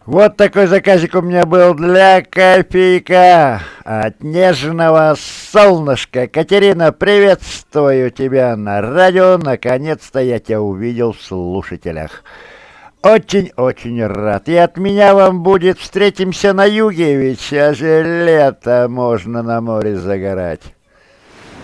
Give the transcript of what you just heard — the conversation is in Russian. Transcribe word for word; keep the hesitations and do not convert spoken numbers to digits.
Вот такой заказик у меня был для кофейка от нежного солнышка. Катерина, приветствую тебя на радио. Наконец-то я тебя увидел в слушателях. Очень-очень рад. И от меня вам будет встретимся на юге, ведь сейчас же лето, можно на море загорать.